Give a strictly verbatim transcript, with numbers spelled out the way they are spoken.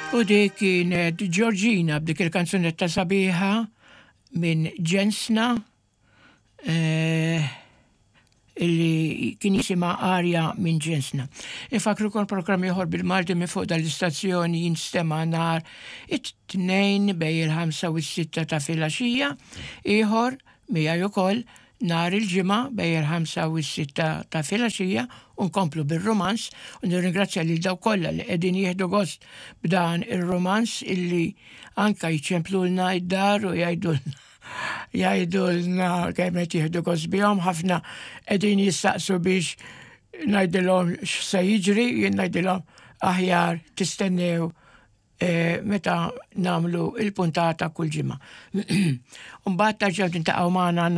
U dik kienet Georgina b'dik il-kanzunetta sabiħa minn Ġensna illi kien jisima Arja minn Ġensna. Infakru kon programm ieħor bil-Malti minn fuq dal-istazzjoni jinstema' nhar it-tnejn bej il-ħamsa u s-sitta ta' filgħaxija, ieħor miegħi ukoll nhar il-ġimgħa bej il-ħamsa u s-sitta ta' filgħaxija u nkomplu bir-romans u nirringrazzja lil dawk kollha li qegħdin jieħdu gost b'dan ir-romans illi anke jċemplulna id-dar u jgħidulna jgħidulna kemm qed jieħdu gost bihom, ħafna qegħdin jistaqsu biex ngħidilhom x'se jiġri, jien ngħidilhom aħjar tistennew meta nagħmlu il-puntata kull ġimgħa. U mbagħad tarġgħu tintaqgħu magħna